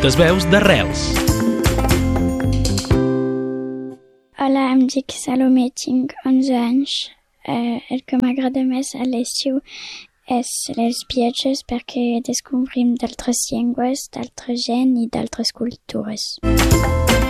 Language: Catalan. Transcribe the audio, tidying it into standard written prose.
Moltes veus d'arrels. Hola, em dic Salomé, tinc 11 anys. El que m'agrada més a l'estiu és els viatges perquè descobrim d'altres llengües, d'altra gent i d'altres cultures.